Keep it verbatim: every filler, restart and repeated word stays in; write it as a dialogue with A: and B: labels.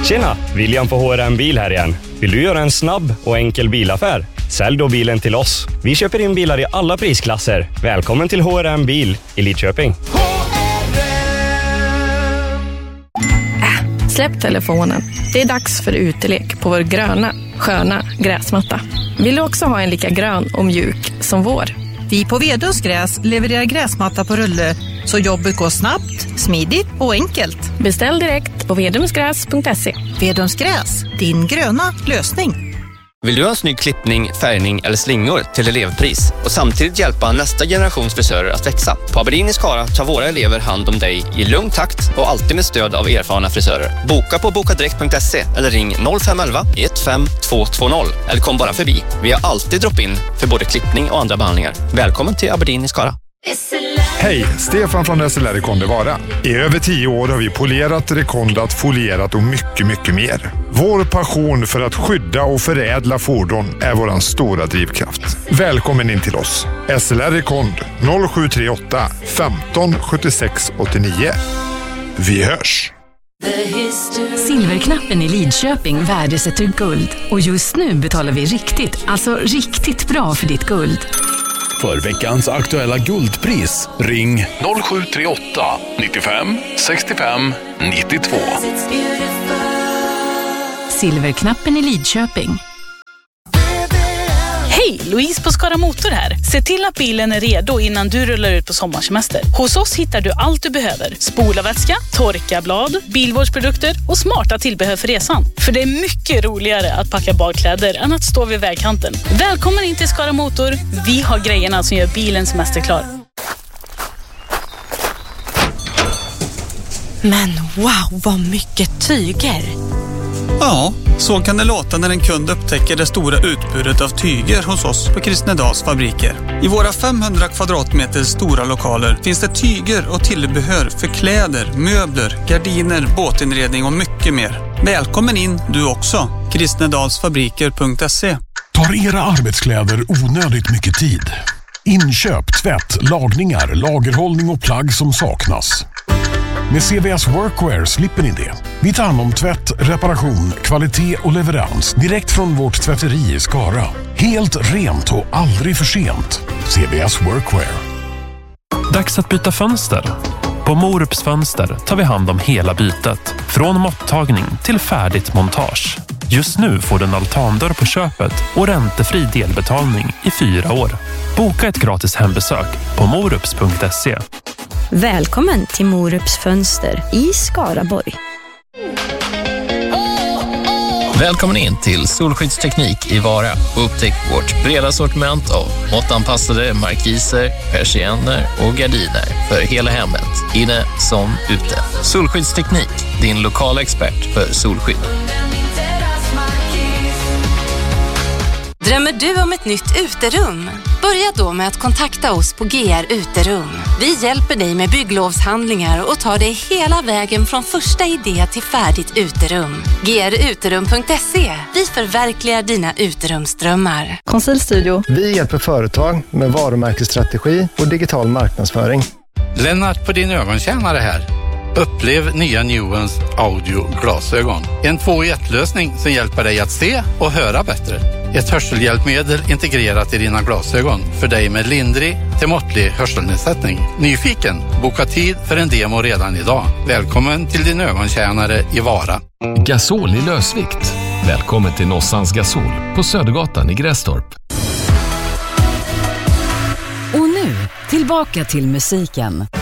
A: Tjena, William på H R M Bil här igen. Vill du göra en snabb och enkel bilaffär? Sälj då bilen till oss. Vi köper in bilar i alla prisklasser. Välkommen till H R M Bil i Lidköping.
B: Äh, släpp telefonen. Det är dags för utelek på vår gröna, sköna gräsmatta. Vill du också ha en lika grön och mjuk som vår?
C: Vi på Vedums gräs levererar gräsmatta på rulle så jobbet går snabbt, smidigt och enkelt.
B: Beställ direkt på vedumsgräs punkt se.
C: Vedums gräs, din gröna lösning.
D: Vill du ha en snygg klippning, färgning eller slingor till elevpris och samtidigt hjälpa nästa generations frisörer att växa? På Aberdeen i Skara tar våra elever hand om dig i lugn takt och alltid med stöd av erfarna frisörer. Boka på bokadirekt punkt se eller ring noll fem ett ett ett fem två två noll eller kom bara förbi. Vi har alltid drop-in för både klippning och andra behandlingar. Välkommen till Aberdeen i Skara.
E: Hej, Stefan från S L R Rekonde Vara. I över tio år har vi polerat, rekondat, folierat och mycket, mycket mer. Vår passion för att skydda och förädla fordon är våran stora drivkraft. Välkommen in till oss. S L R Rekond noll sju tre åtta femton sjuttiosex åttionio. Vi hörs!
F: Silverknappen i Lidköping värdesätter guld. Och just nu betalar vi riktigt, alltså riktigt bra för ditt guld.
G: För veckans aktuella guldpris, ring noll sju tre åtta nittiofem sextiofem nittiotvå.
F: Silverknappen i Lidköping.
H: Hej, Louise på Skara Motor här. Se till att bilen är redo innan du rullar ut på sommarsemester. Hos oss hittar du allt du behöver. Spolarvätska, torkarblad, bilvårdsprodukter och smarta tillbehör för resan. För det är mycket roligare att packa badkläder än att stå vid vägkanten. Välkommen in till Skara Motor. Vi har grejerna som gör bilen semesterklar.
I: Men wow, vad mycket tyger!
J: Ja, så kan det låta när en kund upptäcker det stora utbudet av tyger hos oss på Kristnedals fabriker. I våra femhundra kvadratmeter stora lokaler finns det tyger och tillbehör för kläder, möbler, gardiner, båtinredning och mycket mer. Välkommen in du också. kristnedalsfabriker punkt se.
G: Tar era arbetskläder onödigt mycket tid? Inköp, tvätt, lagningar, lagerhållning och plagg som saknas. Med C V S Workwear slipper ni det. Vi tar hand om tvätt, reparation, kvalitet och leverans direkt från vårt tvätteri i Skara. Helt rent och aldrig för sent. C V S Workwear.
K: Dags att byta fönster. På Morups Fönster tar vi hand om hela bytet. Från måttagning till färdigt montage. Just nu får du en altandörr på köpet och räntefri delbetalning i fyra år. Boka ett gratis hembesök på morups punkt se.
L: Välkommen till Morups Fönster i Skaraborg.
M: Välkommen in till Solskyddsteknik i Vara och upptäck vårt breda sortiment av måttanpassade markiser, persienner och gardiner för hela hemmet, inne som ute. Solskyddsteknik, din lokala expert för solskydd.
I: Drömmer du om ett nytt uterum? Börja då med att kontakta oss på G R Uterum. Vi hjälper dig med bygglovshandlingar och tar dig hela vägen från första idé till färdigt uterum. G R uterum punkt se. Vi förverkligar dina uterumsdrömmar.
N: Konsultstudio. Vi hjälper företag med varumärkesstrategi och digital marknadsföring.
O: Lennart på din ögontjänare här. Upplev nya Nuance audio-glasögon. En två i ett-lösning som hjälper dig att se och höra bättre. Ett hörselhjälpmedel integrerat i dina glasögon för dig med lindrig till måttlig hörselnedsättning. Nyfiken? Boka tid för en demo redan idag. Välkommen till din ögontjänare i Vara.
P: Gasol i lösvikt. Välkommen till Nossans Gasol på Södergatan i Grästorp.
F: Och nu, tillbaka till musiken.